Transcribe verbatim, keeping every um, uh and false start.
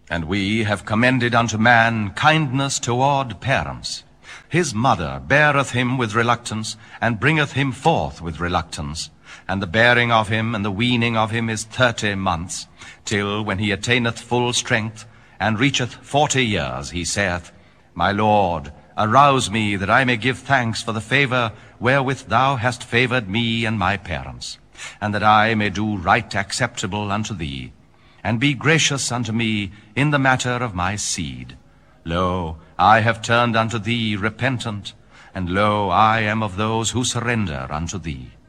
And we have commended unto man kindness toward parents. His mother beareth him with reluctance, and bringeth him forth with reluctance. And the bearing of him and the weaning of him is thirty months, till when he attaineth full strength, and reacheth forty years, he saith, My Lord, arouse me, that I may give thanks for the favor wherewith thou hast favored me and my parents, and that I may do right acceptable unto thee, and be gracious unto me in the matter of my seed. Lo, I have turned unto thee repentant, and lo, I am of those who surrender unto thee.